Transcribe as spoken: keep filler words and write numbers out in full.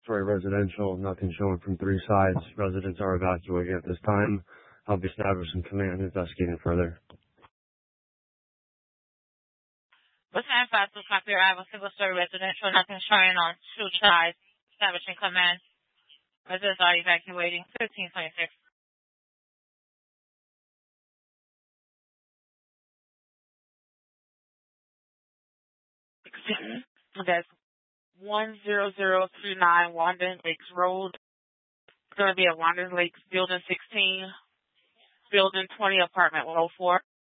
Story residential, nothing showing from three sides. Residents are evacuating at this time. I'll be establishing command and investigating further. What's nine five two copy arrival, single story residential, nothing showing on two sides. Establishing command. Residents are evacuating. fifteen twenty-six. That's one zero zero two nine Wandering Lakes Road. It's going to be at Wandering Lakes, Building sixteen, Building twenty, Apartment one oh four.